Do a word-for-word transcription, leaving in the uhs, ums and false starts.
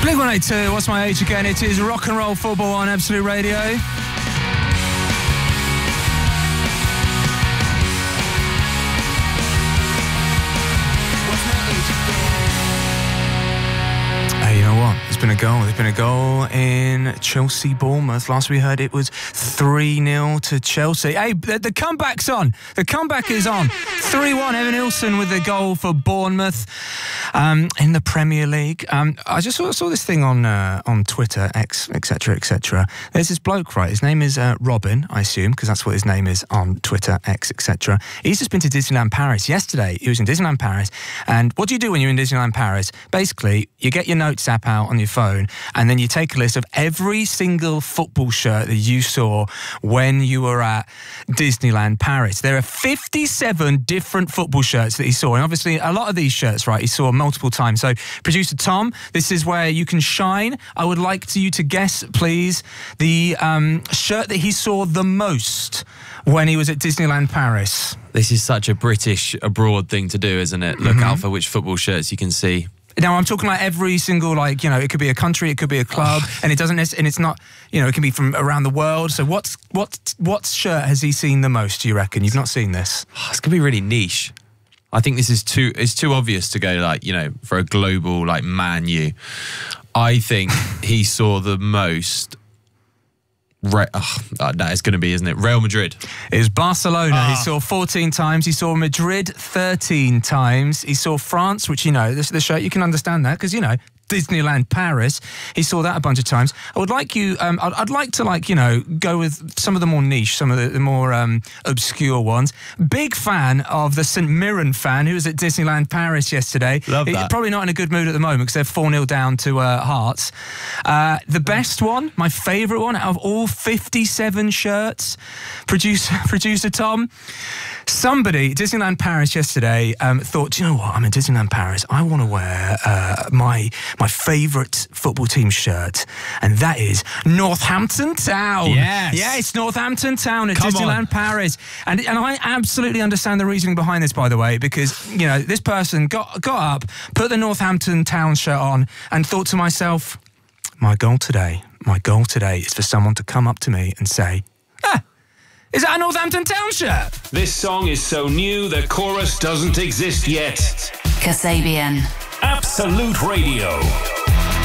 Blink one eighty-two, what's my age again? It is rock and roll football on Absolute Radio. Hey, you know what? There's been a goal. There's been a goal in Chelsea-Bournemouth. Last we heard it was three nil to Chelsea. Hey, the, the comeback's on. The comeback is on. three one, Evan Nilsson with the goal for Bournemouth um, in the Premier League. Um, I just saw, saw this thing on uh, on Twitter, X, et cetera, et cetera. There's this bloke, right? His name is uh, Robin, I assume, because that's what his name is on Twitter, X, et cetera. He's just been to Disneyland Paris. Yesterday, he was in Disneyland Paris. And what do you do when you're in Disneyland Paris? Basically, you get your notes app out on your phone, and then you take a list of every single football shirt that you saw when you were at Disneyland Paris. There are fifty-seven different football shirts that he saw, and obviously a lot of these shirts, right, he saw multiple times. So, producer Tom, this is where you can shine. I would like to you to guess, please, the um, shirt that he saw the most when he was at Disneyland Paris. This is such a British abroad thing to do, isn't it? Look mm-hmm. out for which football shirts you can see. Now, I'm talking like every single, like, you know, it could be a country, it could be a club, oh. and it doesn't, and it's not, you know, it can be from around the world. So what's, what, what shirt has he seen the most, do you reckon? You've not seen this? Oh, it's going to be really niche. I think this is too, it's too obvious to go, like, you know, for a global, like, Man U. I think he saw the most... Re- oh, that is going to be, isn't it? Real Madrid. It was Barcelona. Ah. He saw fourteen times. He saw Madrid thirteen times. He saw France, which, you know, the, the shirt, you can understand that because, you know, Disneyland Paris. He saw that a bunch of times. I would like you, um, I'd, I'd like to, like, you know, go with some of the more niche, some of the, the more um, obscure ones. Big fan of the Saint Mirren fan who was at Disneyland Paris yesterday. Love that. He, probably not in a good mood at the moment because they're four nil down to uh, Hearts. Uh, the best one, my favourite one out of all fifty-seven shirts, producer, producer Tom, somebody, Disneyland Paris yesterday, um, thought, do you know what, I'm in Disneyland Paris, I want to wear uh, my my favourite football team shirt, and that is Northampton Town. Yes. Yeah, it's Northampton Town at Come Disneyland on. Paris. And and I absolutely understand the reasoning behind this, by the way, because, you know, this person got, got up, put the Northampton Town shirt on, and thought to myself, my goal today, my goal today is for someone to come up to me and say, ah, is that a Northampton Town shirt? This song is so new the chorus doesn't exist yet. Kasabian. Absolute Radio.